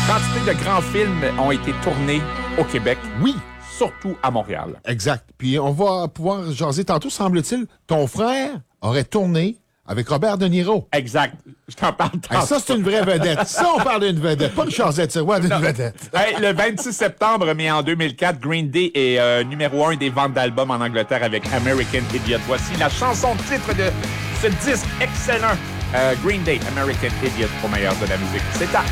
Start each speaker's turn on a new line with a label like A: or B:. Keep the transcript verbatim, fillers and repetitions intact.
A: Quantité de grands films ont été tournés au Québec.
B: Oui.
A: Surtout à Montréal.
B: Exact. Puis on va pouvoir jaser tantôt, semble-t-il, ton frère aurait tourné avec Robert De Niro.
A: Exact. Je t'en parle tantôt.
B: Hey, ça, c'est une vraie vedette. Ça, on parle d'une vedette. Pas de Richard Zetirois, d'une vedette.
A: Hey, le vingt-six septembre, mais en deux mille quatre, Green Day est euh, numéro un des ventes d'albums en Angleterre avec American Idiot. Voici la chanson de titre de ce disque excellent. Euh, Green Day, American Idiot, au meilleur de la musique. C'est à